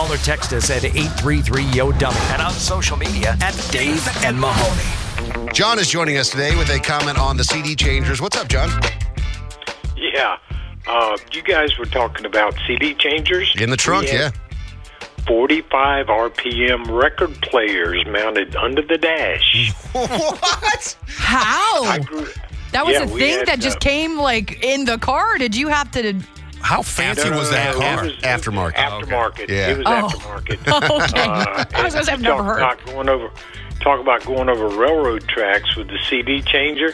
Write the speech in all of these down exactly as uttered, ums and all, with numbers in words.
Call or text us at eight three three, Y O, dummy. And on social media at Dave and Mahoney. John is joining us today with a comment on the C D changers. What's up, John? Yeah. Uh, you guys were talking about C D changers. In the trunk, yeah. forty-five R P M record players mounted under the dash. What? How? I grew, That was yeah, a we thing had, that just uh, came like in the car? Or did you have to... How fancy No, was no, that no, car? It was, Aftermarket. Aftermarket. Yeah. It was Oh. aftermarket. Okay. Uh, I was going to say, I've never talk heard. About going over, talk about going over railroad tracks with the C D changer.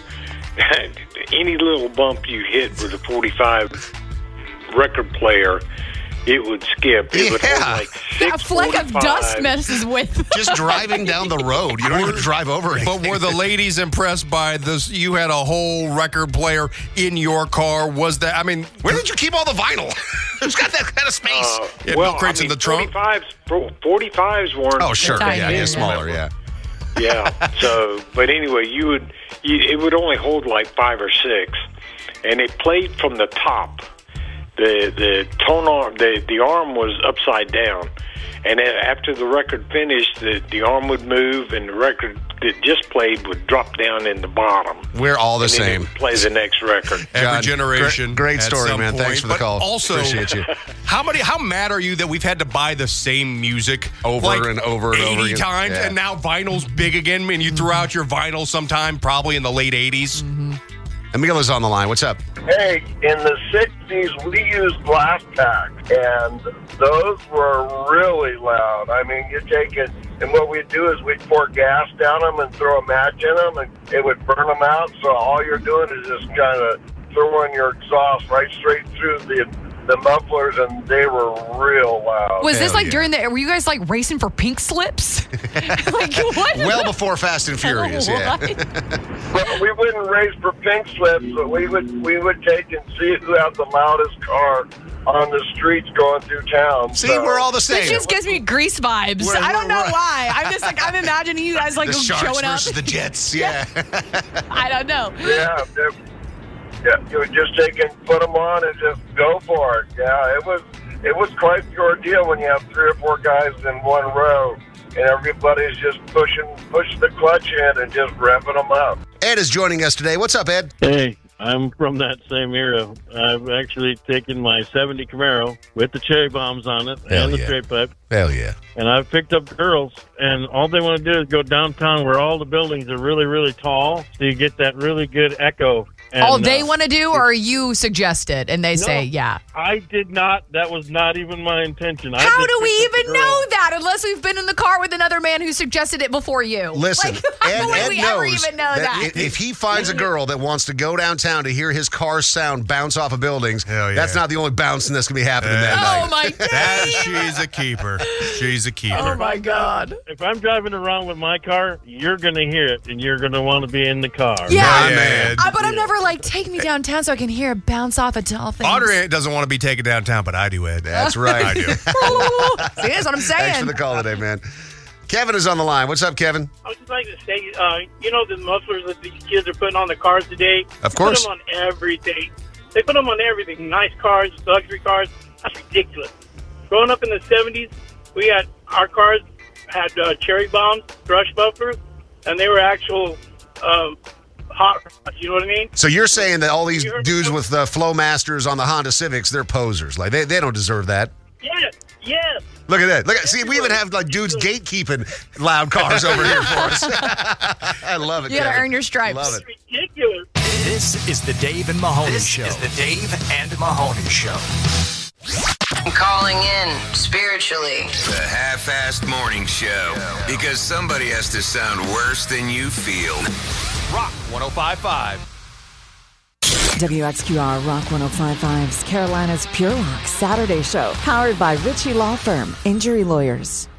Any little bump you hit with a forty-five record player, it would skip. It would Yeah. hold like A six fleck of dust forty-five. messes with... Just driving down the road. You don't even drive over anything. But were the ladies impressed by this? You had a whole record player in your car. Was that, I mean... Where did you keep all the vinyl? Who's got that kind of space? Uh, Yeah, well, milk crates I in mean, the trunk? forty-fives, forty-fives weren't. oh, sure. Tiny, Yeah, yeah, yeah. smaller, yeah. Yeah. So, but anyway, you would you, it would only hold like five or six, and it played from the top. The the tone arm the the arm was upside down, and then after the record finished, the the arm would move, and the record that just played would drop down in the bottom. We're all the and then it same. would play the next record. Every John, generation. great- great at story, some man. point. Thanks for the But call. Also, Appreciate you. How many? How mad are you that we've had to buy the same music Over like and over and eighty over again? times, Yeah. and now vinyl's big again? I mean, you threw out your vinyl sometime, probably in the late eighties. Amila's on the line. What's up? Hey, in the sixties, we used glass packs, and those were really loud. I mean, you take it, and what we'd do is we'd pour gas down them and throw a match in them, and it would burn them out. So all you're doing is just kind of throwing your exhaust right straight through the the mufflers, and they were real loud. Was this Hell like yeah. during the... Were you guys like racing for pink slips? Like what? Well before Fast and Furious, yeah. Well, we wouldn't race for pink slips, but we would we would take and see who had the loudest car on the streets going through town. See, So- we're all the This same. just gives me Grease vibes. We're- I don't know we're- why. I'm just like, I'm imagining you guys like the Sharks showing up. versus the Jets, yeah. I don't know. Yeah, they- yeah, you would just take and put them on and just go for it. Yeah, it was it was quite the ordeal when you have three or four guys in one row and everybody's just pushing push the clutch in and just revving them up. Ed is joining us today. What's up, Ed? Hey, I'm from that same era. I've actually taken my seventy Camaro with the cherry bombs on it Hell and the yeah. straight pipe, Hell yeah. and I've picked up girls, and all they want to do is go downtown where all the buildings are really, really tall, so you get that really good echo. And, All they uh, want to do, or you suggest it, and they say, yeah. I did not. That was not even my intention. I How just do we picked up even a girl. know that unless we've been in the car with another man who suggested it before you? Listen, Like, Ed, how would Ed we knows ever even know that? i- if he finds a girl that wants to go downtown to hear his car's sound bounce off of buildings, Hell yeah. that's not the only bouncing that's going to be happening that Oh night. my That God. she's a keeper. She's a keeper. Oh my God. If I'm driving around with my car, you're going to hear it, and you're going to want to be in the car. Yeah. My Yeah. man. Uh, but I'm never like, take me downtown so I can hear it bounce off of tall things. Audrey doesn't want to be taken downtown, but I do, Ed. That's right. I do. See, that's what I'm saying. Thanks for the call today, man. Kevin is on the line. What's up, Kevin? I would just like to say, uh, you know the mufflers that these kids are putting on the cars today? Of They course. put them on everything. They put them on everything. Nice cars, luxury cars. That's ridiculous. Growing up in the seventies, we had, our cars had uh, cherry bombs, brush buffers, and they were actual um, hot rods, you know what I mean? So you're saying that all these You heard- dudes with the Flowmasters on the Honda Civics, they're posers. Like, they, they don't deserve that. Yes, yes. Look at that. Look at See, we even have, like, dudes gatekeeping loud cars over here for us. I love it, You gotta Kevin. earn your stripes. Love it. Ridiculous. This is the Dave and Mahoney This Show. is the Dave and Mahoney Show. I'm calling in spiritually. The half-assed morning show. Because somebody has to sound worse than you feel. Rock one oh five point five. W X Q R Rock one oh five point five's Carolina's Pure Rock Saturday Show, powered by Ritchie Law Firm, Injury Lawyers.